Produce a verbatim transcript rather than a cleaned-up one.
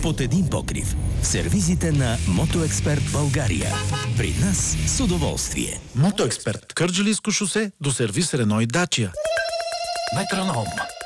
под един покрив. В сервизите на Мотоексперт България. При нас с удоволствие. Мотоексперт. Кърджалийско шосе до сервис Рено и Дачия. Метроном.